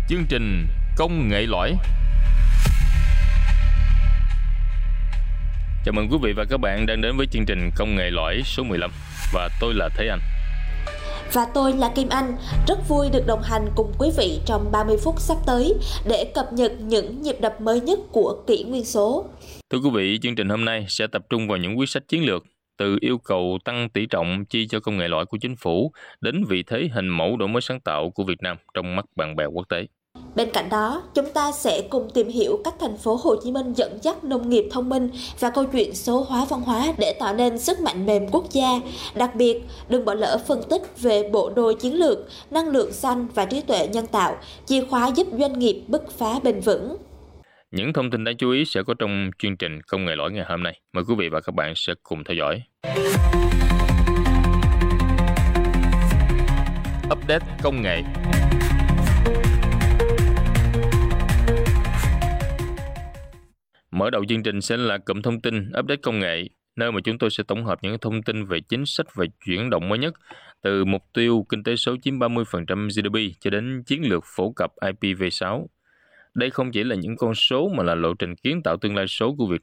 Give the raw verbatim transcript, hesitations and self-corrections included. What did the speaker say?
Chương trình Công nghệ lõi. Chào mừng quý vị và các bạn đang đến với chương trình Công nghệ lõi số mười lăm. Và tôi là Thế Anh. Và tôi là Kim Anh, rất vui được đồng hành cùng quý vị trong ba mươi phút sắp tới để cập nhật những nhịp đập mới nhất của kỷ nguyên số. Thưa quý vị, chương trình hôm nay sẽ tập trung vào những quyết sách chiến lược, từ yêu cầu tăng tỷ trọng chi cho công nghệ lõi của chính phủ đến vị thế hình mẫu đổi mới sáng tạo của Việt Nam trong mắt bạn bè quốc tế. Bên cạnh đó, chúng ta sẽ cùng tìm hiểu cách thành phố Hồ Chí Minh dẫn dắt nông nghiệp thông minh và câu chuyện số hóa văn hóa để tạo nên sức mạnh mềm quốc gia. Đặc biệt, đừng bỏ lỡ phân tích về bộ đôi chiến lược, năng lượng xanh và trí tuệ nhân tạo, chìa khóa giúp doanh nghiệp bứt phá bền vững. Những thông tin đáng chú ý sẽ có trong chương trình Công nghệ lõi ngày hôm nay. Mời quý vị và các bạn sẽ cùng theo dõi. Update công nghệ. Mở đầu chương trình sẽ là cụm thông tin Update công nghệ, nơi mà chúng tôi sẽ tổng hợp những thông tin về chính sách và chuyển động mới nhất, từ mục tiêu kinh tế số chiếm ba mươi phần trăm giê đê pê cho đến chiến lược phổ cập i pê v sáu. Đây không chỉ là những con số mà là lộ trình kiến tạo tương lai số của Việt